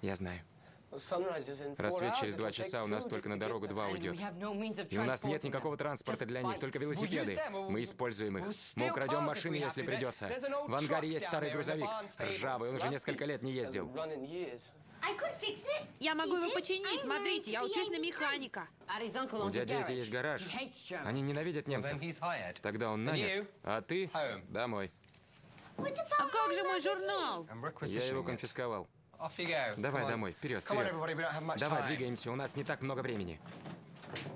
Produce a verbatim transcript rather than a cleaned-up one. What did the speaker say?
Я знаю. Рассвет через два часа, у нас только на дорогу два уйдет. И у нас нет никакого транспорта для них, только велосипеды. Мы используем их. Мы украдем машины, если придется. В ангаре есть старый грузовик. Ржавый, он уже несколько лет не ездил. Я могу его починить. Смотрите, я учусь на механика. У дяди Эдди есть гараж. Они ненавидят немцев. Тогда он нанят, а ты домой. А как же мой журнал? Я его конфисковал. Давай домой, вперед, вперед. Давай, двигаемся, у нас не так много времени.